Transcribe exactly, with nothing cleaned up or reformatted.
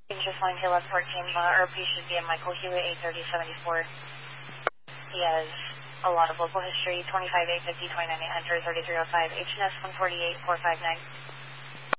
Danger flying tail left fourteen, uh, R P should be a Michael Hewitt eight thirty seventy-four. He has a lot of local history, twenty-five eight fifty, twenty-nine eight hundred, thirty-three oh five, H N S one forty-eight four five nine.